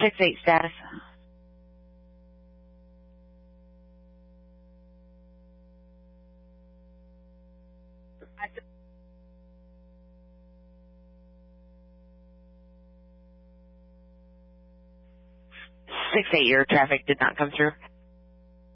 6-8 status. Six eight, your traffic did not come through.